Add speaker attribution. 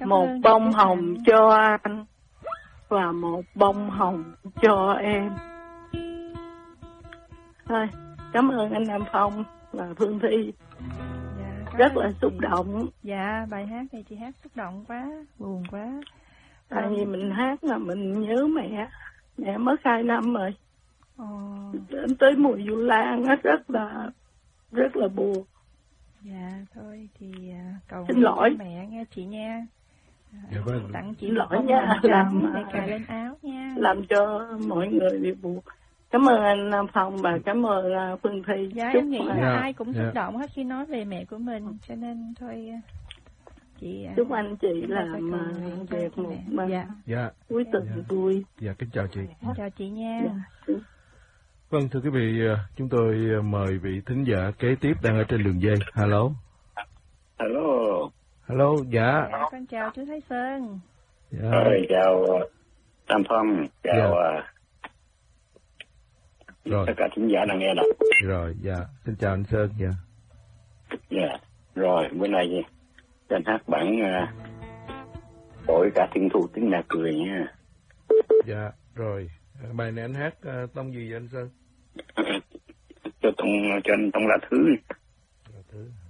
Speaker 1: Một bông hồng cho anh và một bông hồng cho em. Thôi, cảm ơn anh Nam Phong và Phương Thi.
Speaker 2: Dạ,
Speaker 1: rất là xúc động.
Speaker 2: Dạ, bài hát này chị hát xúc động quá, buồn quá.
Speaker 1: Tại vì mình hát là mình nhớ mẹ. Mẹ mất 2 năm rồi. Đến tới mùa Vu Lan nó rất là buồn.
Speaker 2: Dạ, thôi thì cầu
Speaker 1: xin lỗi
Speaker 2: mẹ nghe chị nha.
Speaker 3: Dạ vâng.
Speaker 2: Tặng chị
Speaker 1: lỗi nha, làm
Speaker 2: để cài lên áo nha.
Speaker 1: Làm cho mọi người bị buồn. Cảm ơn anh Nam Phong và cảm ơn Phương Thi.
Speaker 2: Dạ, em nghĩ là ai cũng xúc động hết khi nói về mẹ của mình, cho nên thôi chị
Speaker 1: chúc anh chị làm việc một cuối tuần vui.
Speaker 3: Dạ, kính chào chị.
Speaker 2: Chào chị nha.
Speaker 3: Vâng, thưa quý vị, chúng tôi mời vị thính giả kế tiếp đang ở trên đường dây. Hello. Hello, dạ.
Speaker 2: Con chào chú Thái Sơn.
Speaker 3: Dạ.
Speaker 4: Chào Tam Phong, chào
Speaker 3: rồi.
Speaker 4: tất cả thính giả đang nghe đọc.
Speaker 3: Rồi, dạ. Xin chào anh Sơn, dạ.
Speaker 4: Dạ, rồi, bữa nay anh hát bản đổi cả tiếng thu tiếng nạ cười nha.
Speaker 3: Dạ, rồi. Bài này anh hát tông gì vậy anh Sơn?
Speaker 4: Cho anh Tông Lá Thứ.
Speaker 3: Lá Thứ.